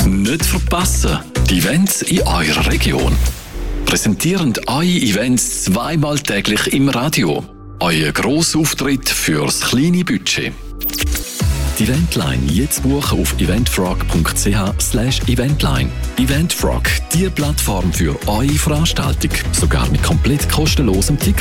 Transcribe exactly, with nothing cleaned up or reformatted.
Nicht verpassen, die Events in eurer Region. Präsentieren eure Events zweimal täglich im Radio. Euer Grossauftritt fürs kleine Budget. Die Eventline jetzt buchen auf eventfrog punkt c h slash eventline. Eventfrog, die Plattform für eure Veranstaltung. Sogar mit komplett kostenlosem Ticket.